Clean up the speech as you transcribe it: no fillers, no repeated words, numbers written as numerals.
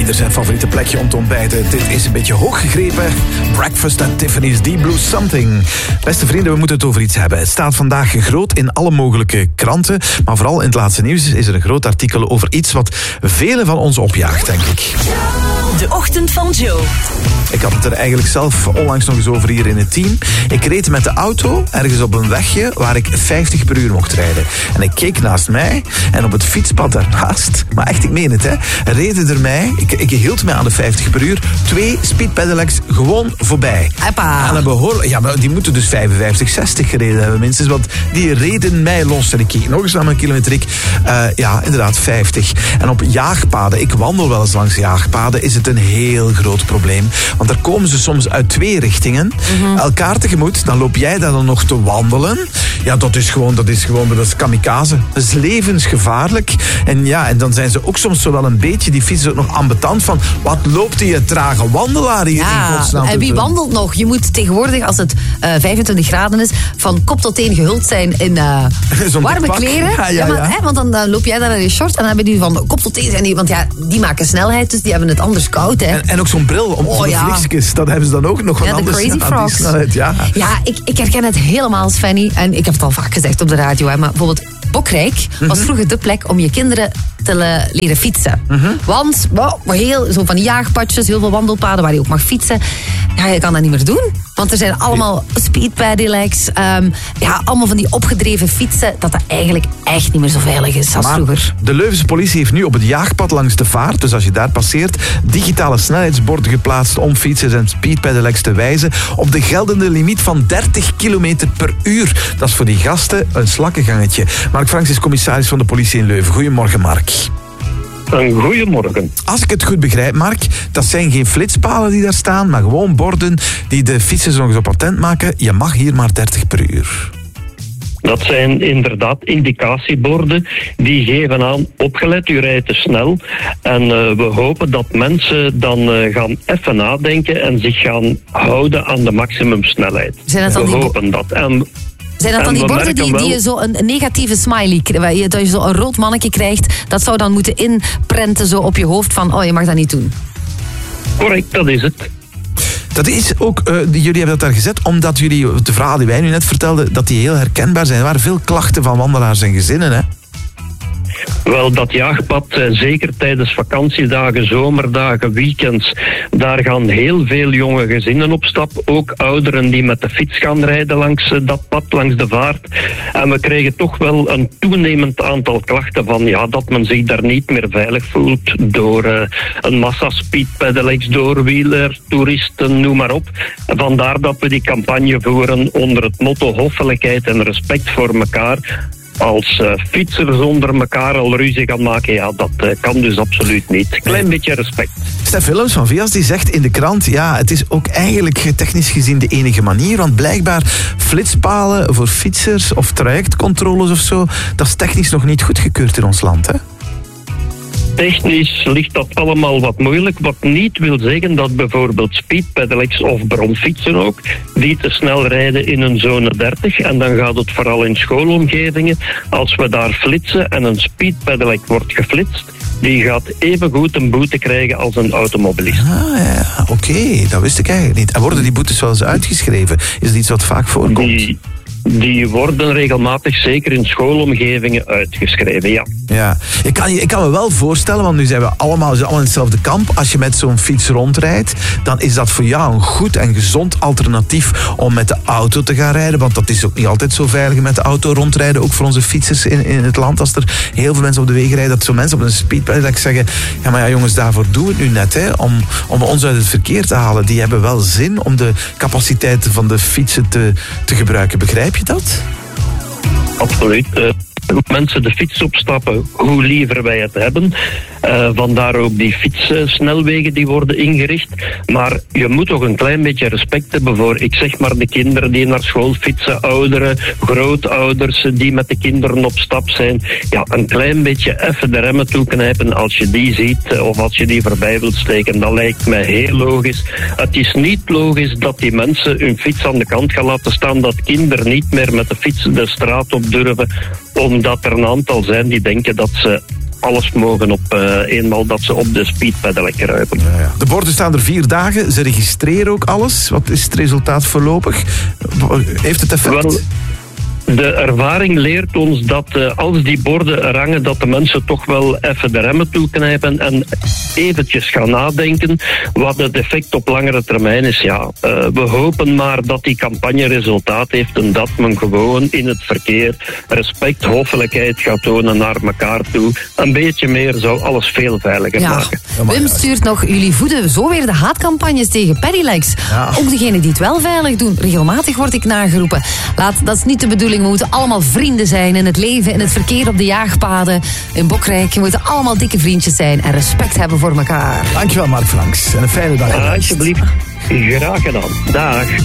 Ieder zijn favoriete plekje om te ontbijten. Dit is een beetje hoog gegrepen. Breakfast at Tiffany's, Deep Blue Something. Beste vrienden, we moeten het over iets hebben. Het staat vandaag groot in alle mogelijke kranten. Maar vooral in het laatste nieuws is er een groot artikel over iets wat velen van ons opjaagt, denk ik. De ochtend van Joe. Ik had het er eigenlijk zelf onlangs nog eens over hier in het team. Ik reed met de auto ergens op een wegje waar ik 50 per uur mocht rijden. En ik keek naast mij en op het fietspad daarnaast, maar echt, ik meen het, hè, reden er mij, ik hield mij aan de 50 per uur, 2 speedpedelecs gewoon voorbij. Eppa. En ja, maar die moeten dus 55, 60 gereden hebben minstens, want die reden mij los. En ik keek nog eens naar mijn kilometriek. Ja, inderdaad, 50. En op jaagpaden, ik wandel wel eens langs jaagpaden, is het een heel groot probleem. Want daar komen ze soms uit 2 richtingen. Elkaar tegemoet, dan loop jij daar dan nog te wandelen. Ja, dat is kamikaze. Dat is levensgevaarlijk. En ja, en dan zijn ze ook soms zo wel een beetje, die fietsen ook nog ambetant van, wat loopt die trage wandelaar hier in godsnaam? En wie wandelt nog? Je moet tegenwoordig, als het 25 graden is, van kop tot teen gehuld zijn in warme kleren. Ja. Want dan loop jij daar in je shorts en dan hebben die van kop tot teen zijn. Want ja, die maken snelheid, dus die hebben het anders koud. Hè. En ook zo'n bril om de vliegjes, dat hebben ze dan ook nog wat anders. De Crazy Frogs. Ja, ik herken het helemaal, Svenny. En ik heb het al vaak gezegd op de radio, hè, maar bijvoorbeeld Bokrijk was vroeger de plek om je kinderen te leren fietsen. Want zo van die jaagpadjes, heel veel wandelpaden waar je ook mag fietsen. Ja, je kan dat niet meer doen. Want er zijn allemaal speedpedelecs, allemaal van die opgedreven fietsen, dat eigenlijk echt niet meer zo veilig is als vroeger. De Leuvense politie heeft nu op het jaagpad langs de vaart, dus als je daar passeert, digitale snelheidsborden geplaatst om fietsers en speedpedelecs te wijzen op de geldende limiet van 30 km per uur. Dat is voor die gasten een slakkengangetje. Mark Franks is commissaris van de politie in Leuven. Goedemorgen, Mark. Een goeiemorgen. Als ik het goed begrijp, Mark, dat zijn geen flitspalen die daar staan, maar gewoon borden die de fietsers nog eens op attent maken. Je mag hier maar 30 per uur. Dat zijn inderdaad indicatieborden die geven aan, opgelet, u rijdt te snel. En we hopen dat mensen dan gaan even nadenken en zich gaan houden aan de maximumsnelheid. We hopen dat. Zijn dat dan die borden die je zo een negatieve smiley, dat je zo een rood mannetje krijgt, dat zou dan moeten inprenten zo op je hoofd van, je mag dat niet doen? Correct, dat is het. Dat is ook, jullie hebben dat daar gezet, omdat jullie, de verhalen die wij nu net vertelden, dat die heel herkenbaar zijn. Er waren veel klachten van wandelaars en gezinnen, hè? Wel, dat jaagpad, zeker tijdens vakantiedagen, zomerdagen, weekends, daar gaan heel veel jonge gezinnen op stap. Ook ouderen die met de fiets gaan rijden langs dat pad, langs de vaart. En we krijgen toch wel een toenemend aantal klachten van dat men zich daar niet meer veilig voelt door een massa speedpedelecs, doorwieler, toeristen, noem maar op. Vandaar dat we die campagne voeren onder het motto hoffelijkheid en respect voor elkaar. Als fietsers onder elkaar al ruzie gaan maken, dat kan dus absoluut niet. Klein beetje respect. Stef Willems van Vias die zegt in de krant, het is ook eigenlijk technisch gezien de enige manier, want blijkbaar flitspalen voor fietsers of trajectcontroles of zo, dat is technisch nog niet goedgekeurd in ons land, hè? Technisch ligt dat allemaal wat moeilijk, wat niet wil zeggen dat bijvoorbeeld speedpedelecs of bromfietsen ook, die te snel rijden in een zone 30, en dan gaat het vooral in schoolomgevingen, als we daar flitsen en een speedpedelec wordt geflitst, die gaat even goed een boete krijgen als een automobilist. Oké, dat wist ik eigenlijk niet. En worden die boetes wel eens uitgeschreven? Is het iets wat vaak voorkomt? Die worden regelmatig, zeker in schoolomgevingen, uitgeschreven, ja. Ik kan me wel voorstellen, want nu zijn we allemaal in hetzelfde kamp. Als je met zo'n fiets rondrijdt, dan is dat voor jou een goed en gezond alternatief om met de auto te gaan rijden. Want dat is ook niet altijd zo veilig met de auto rondrijden. Ook voor onze fietsers in het land. Als er heel veel mensen op de weg rijden, dat zo mensen op een speedpedelec zeggen, jongens, daarvoor doen we het nu net, hè, om ons uit het verkeer te halen. Die hebben wel zin om de capaciteiten van de fietsen te gebruiken. Begrijp je dat? Absoluut. Hoe mensen de fiets opstappen, hoe liever wij het hebben. Vandaar ook die fietssnelwegen die worden ingericht. Maar je moet toch een klein beetje respect hebben voor, ik zeg maar, de kinderen die naar school fietsen, ouderen, grootouders die met de kinderen op stap zijn. Een klein beetje even de remmen toeknijpen als je die ziet of als je die voorbij wilt steken. Dat lijkt mij heel logisch. Het is niet logisch dat die mensen hun fiets aan de kant gaan laten staan, dat kinderen niet meer met de fiets de straat op durven, omdat er een aantal zijn die denken dat ze alles mogen op eenmaal dat ze op de speedpeddelen kruipen. Ja. De borden staan er 4 dagen. Ze registreren ook alles. Wat is het resultaat voorlopig? Heeft het effect? Wel, de ervaring leert ons dat als die borden er hangen, dat de mensen toch wel even de remmen toeknijpen en eventjes gaan nadenken wat het effect op langere termijn is. Ja, we hopen maar dat die campagne resultaat heeft en dat men gewoon in het verkeer respect, hoffelijkheid gaat tonen naar elkaar toe. Een beetje meer zou alles veel veiliger maken. Wim stuurt nog, jullie voeden zo weer de haatcampagnes tegen Pedelecs. Ja. Ook degenen die het wel veilig doen. Regelmatig word ik nageroepen. Dat is niet de bedoeling. We moeten allemaal vrienden zijn in het leven, in het verkeer, op de jaagpaden, in Bokrijk. We moeten allemaal dikke vriendjes zijn en respect hebben voor elkaar. Dankjewel, Mark Franks. En een fijne dag. Alsjeblieft. Graag gedaan. Dag.